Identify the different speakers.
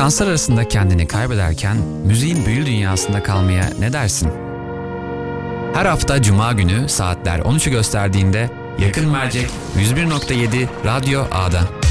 Speaker 1: Frekanslar arasında kendini kaybederken müziğin büyülü dünyasında kalmaya ne dersin? Her hafta Cuma günü saatler 13'ü gösterdiğinde Yakın Mercek 101.7 Radyo A'da.